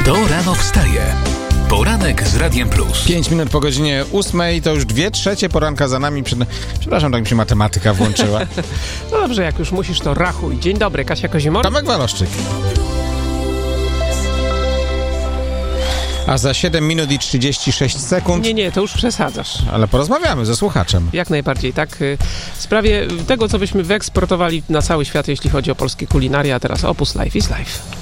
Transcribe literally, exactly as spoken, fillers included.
Kto rano wstaje? Poranek z Radiem Plus. Pięć minut po godzinie ósmej, to już dwie trzecie poranka za nami. Przed... Przepraszam, tak mi się matematyka włączyła. No dobrze, jak już musisz, to rachuj. Dzień dobry, Kasia Kozimor. Tomek Waloszczyk. A za siedem minut i trzydzieści sześć sekund... Nie, nie, to już przesadzasz. Ale porozmawiamy ze słuchaczem. Jak najbardziej, tak. W sprawie tego, co byśmy wyeksportowali na cały świat, jeśli chodzi o polskie kulinaria, a teraz Opus Life is Life.